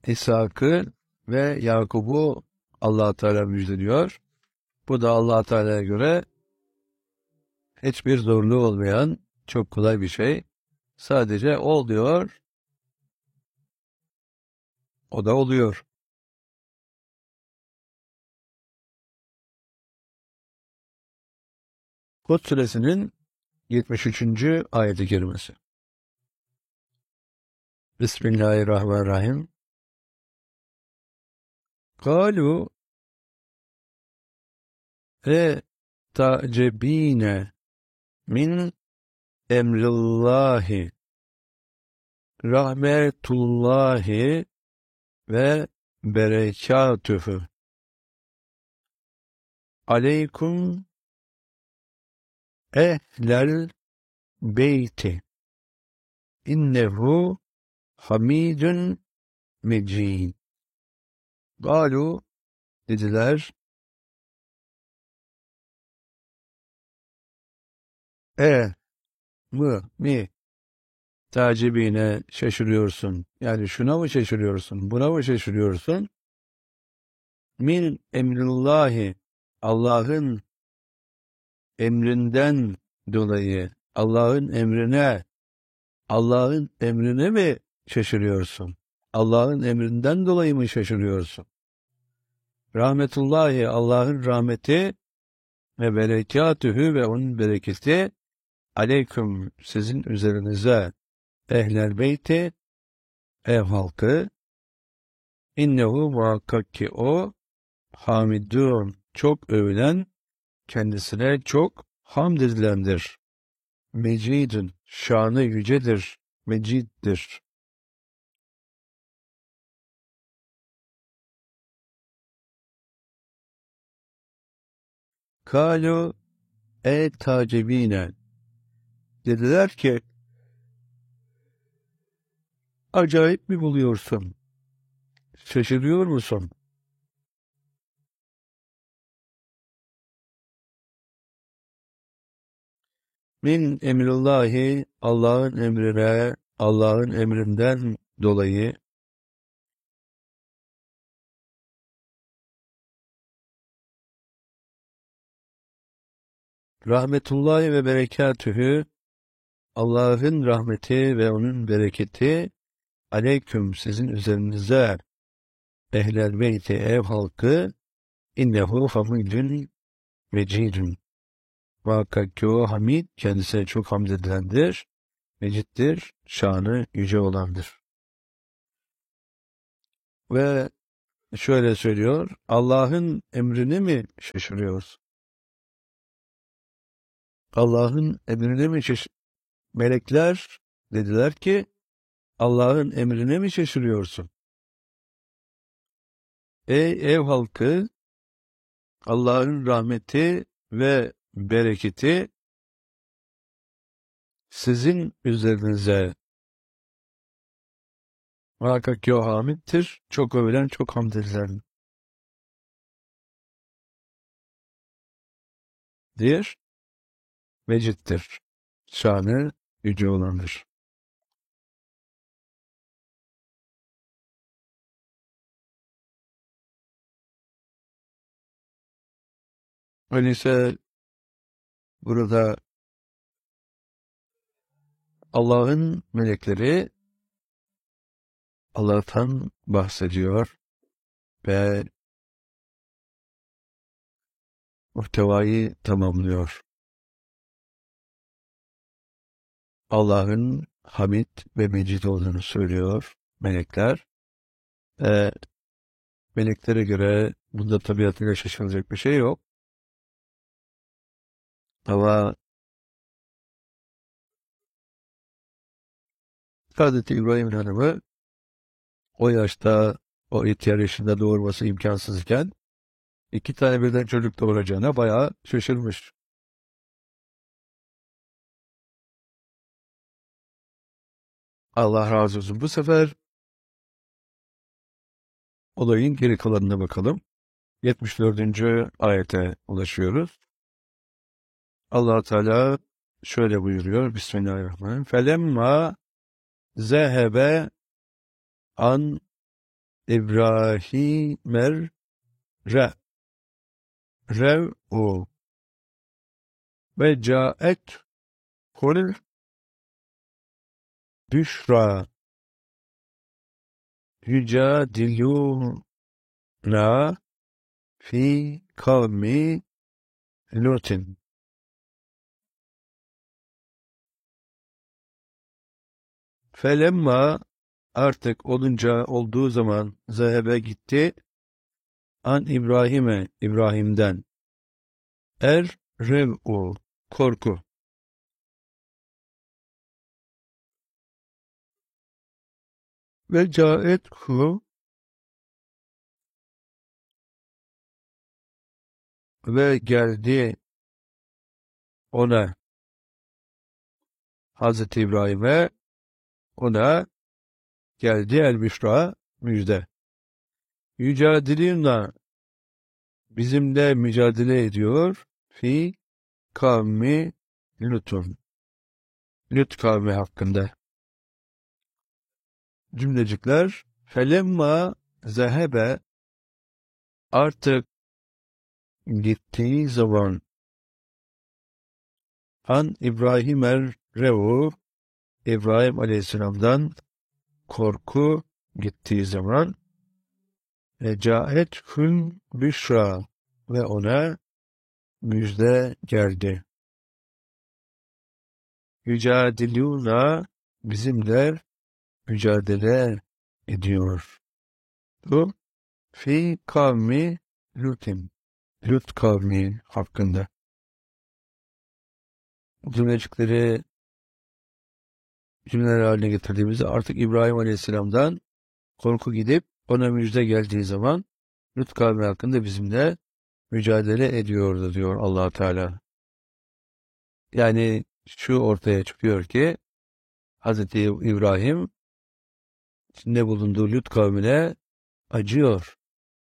İshak'ı ve Yakub'u Allah Teala müjdeliyor. Bu da Allah Teala'ya göre hiçbir zorluğu olmayan çok kolay bir şey. Sadece ol diyor, o da oluyor. Hud suresinin 73. ayet-i kerimesi. Bismillahirrahmanirrahim. Kalu ta'cebine min emrillahi rahmetullahi ve berekatühü aleykum ehlel beyti innehu hamidun mecid. Galu dediler, mi tacibine şaşırıyorsun. Yani şuna mı şaşırıyorsun, buna mı şaşırıyorsun? Min emrillahi, Allah'ın emrinden dolayı, Allah'ın emrine mi şaşırıyorsun? Allah'ın emrinden dolayı mı şaşırıyorsun? Rahmetullahi, Allah'ın rahmeti ve berekatühü ve onun bereketi aleyküm, sizin üzerinize, ehlel beyti, ev halkı, innehu muhakkak ki o, hamidun, çok övülen, kendisine çok hamd edilendir. Mecidun, şanı yücedir, meciddir. Kalu tacibine, dediler ki, acayip mi buluyorsun? Şaşırıyor musun? Min emrillahi, Allah'ın emrine, Allah'ın emrinden dolayı, rahmetullahi ve berekatühü, Allah'ın rahmeti ve onun bereketi, aleyküm, sizin üzerinize, ehlel beyti, ev halkı, innehu hamidun mecidun. Muhakkak ki o hamid, kendisine çok hamd edilendir, meciddir, şanı yüce olandır. Ve şöyle söylüyor, Allah'ın emrini mi şaşırıyoruz? Allah'ın emrine mi Melekler dediler ki, Allah'ın emrine mi şaşırıyorsun? Ey ev halkı, Allah'ın rahmeti ve bereketi sizin üzerinize. Muhakkak ki o hamiddir, çok övülen, çok hamd edilen. Dir, meciddir, şanı yüce olandır. Öyleyse burada Allah'ın melekleri Allah'tan bahsediyor ve muhtevayı tamamlıyor. Allah'ın hamid ve mecid olduğunu söylüyor melekler. Meleklere göre bunda tabiatıyla şaşılacak bir şey yok. Ama Hazreti İbrahim'in hanımı o yaşta, o ihtiyar yaşında doğurması imkansızken 2 tane birden çocuk doğuracağına bayağı şaşırmış. Allah razı olsun. Bu sefer olayın geri kalanına bakalım. 74. ayete ulaşıyoruz. Allah Teala şöyle buyuruyor. Bismillahirrahmanirrahim. Felemma zehebe an İbrahimer rev'u ve caet kul büşra yücadilûna fi kavmi Lut'in. Felemma artık olduğu zaman zahebe gitti an İbrahim'den rev'u korku ve caethu ve geldi ona Hazreti İbrahim'e ona geldi el-büşra müjde. Yücadilûna bizimle mücadele ediyor fi kavmi Lut'un. Lut kavmi hakkında. Cümlecikler felemma zehebe artık gittiği zaman an rev'u İbrahim Aleyhisselam'dan korku gittiği zaman caet kün büşra ve ona müjde geldi. Yücadilûna bizimle mücadele ediyor. Bu fi kavmi Lut'in. Lut kavmi hakkında. Cümlecikleri cümleler haline getirdiğimizde artık İbrahim Aleyhisselam'dan korku gidip ona müjde geldiği zaman Lut kavmi hakkında bizimle mücadele ediyordu diyor Allah Teala. Yani şu ortaya çıkıyor ki Hz. İbrahim içinde bulunduğu Lut kavmine acıyor.